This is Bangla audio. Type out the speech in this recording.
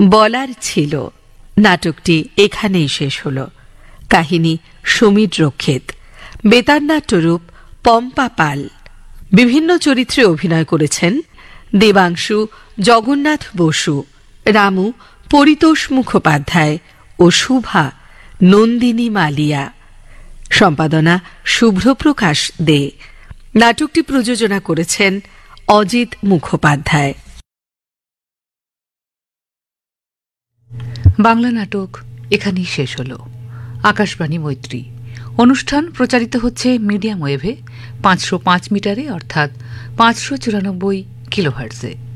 বলার ছিল নাটকটি এখানেই শেষ হল। কাহিনী সমীর রক্ষিত, বেতারনাট্যরূপ পম্পা পাল। বিভিন্ন চরিত্রে অভিনয় করেছেন দেবাংশু জগন্নাথ বসু, রামু পরিতোষ মুখোপাধ্যায় ও শুভা নন্দিনী মালিয়া। সম্পাদনা শুভ্রপ্রকাশ দে। নাটকটি প্রযোজনা করেছেন অজিত মুখোপাধ্যায়। বাংলা নাটক এখানেই শেষ হল। আকাশবাণী মৈত্রী অনুষ্ঠান প্রচারিত হচ্ছে মিডিয়াম ওয়েভে 505 মিটারে অর্থাৎ 594 কিলোহার্টজে।